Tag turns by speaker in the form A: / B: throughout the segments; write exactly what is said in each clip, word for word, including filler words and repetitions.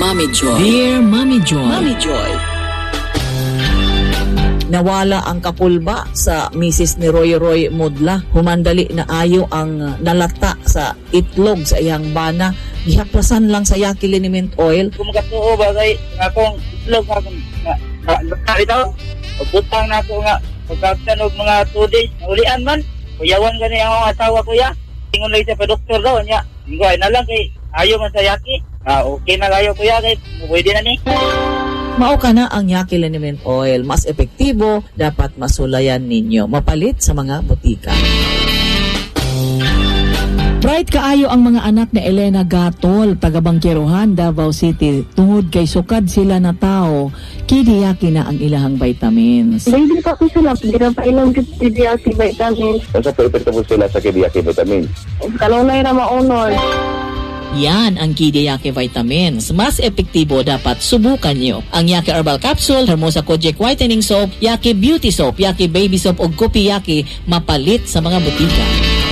A: Mommy Joy.
B: Dear Mommy Joy.
A: Mommy Joy.
C: Nawala ang kapulba sa misis ni Roy Roy Mudla. Humandali na ayo ang nalata sa itlog sa iyang bana. Gihaplasan lang sa Yaki liniment oil.
D: Kung magatuo ba kay akong itlog akong na ito, pagbutang na ako nga pagkaktan og mga two days, naulian man. Kuyawan gani ang asawa ko ya. Tingon lagi sa pa-doktor daw niya. Inggoy na lang kay ayo man sa Yaki. Ah, okay na kayo kuya kay pwede na ni.
C: Mao ka na ang Yaki liniment oil. Mas epektibo, dapat masulayan ninyo. Mapalit sa mga butika.
B: Bright kaayo ang mga anak ni Elena Gatol, taga Bangkirohan, Davao City. Tungod kay sukad sila na tao, kidiyaki na ang ilahang vitamins.
E: Hindi pa ko sila, hindi na pa ilang kidiyaki vitamins.
F: Kasi pwede po sila sa kidiyaki vitamins.
E: Kalunay na maunod.
B: Yan ang Kidiyaki Vitamins. Mas epektibo, dapat subukan nyo. Ang Yaki Herbal Capsule, Hermosa Kojic Whitening Soap, Yaki Beauty Soap, Yaki Baby Soap o Kopi Yaki, mapalit sa mga butika.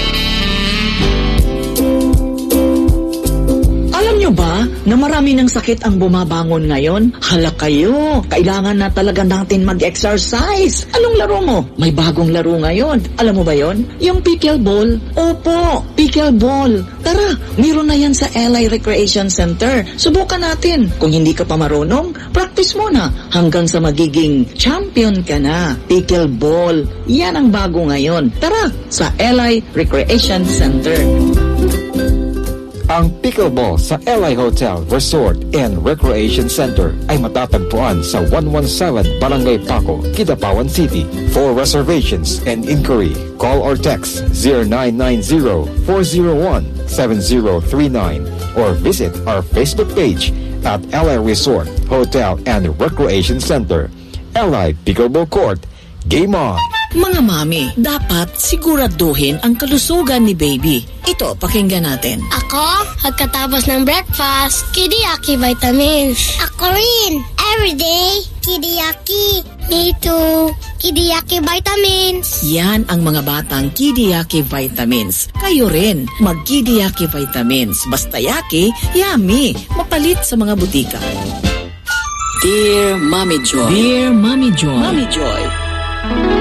C: Alam nyo ba na marami ng sakit ang bumabangon ngayon? Hala kayo, kailangan na talaga natin mag-exercise. Anong laro mo? May bagong laro ngayon. Alam mo ba yon? Yung pickleball. Opo, pickleball. Tara, meron na yan sa L I Recreation Center. Subukan natin. Kung hindi ka pa marunong, practice mo na hanggang sa magiging champion ka na. Pickleball. Yan ang bago ngayon. Tara, sa L I Recreation Center.
G: Ang pickleball sa L I Hotel, Resort and Recreation Center ay matatagpuan sa one seventeen Barangay Paco, Kidapawan City. For reservations and inquiry, call or text zero nine nine zero, four zero one, seven zero three nine or visit our Facebook page at L I Resort, Hotel and Recreation Center. L I Pickleball Court. Game on!
B: Mga mami, dapat siguraduhin ang kalusugan ni baby. Ito, pakinggan natin.
H: Ako, pagkatapos ng breakfast, Kidiyaki Vitamins. Ako rin, everyday, Kidiyaki. Me too, Kidiyaki Vitamins.
B: Yan ang mga batang Kidiyaki Vitamins. Kayo rin, mag-Kidiyaki Vitamins. Basta yaki, yummy. Mapalit sa mga butika.
A: Dear Mommy Joy.
B: Dear Mommy Joy.
A: Mommy Joy.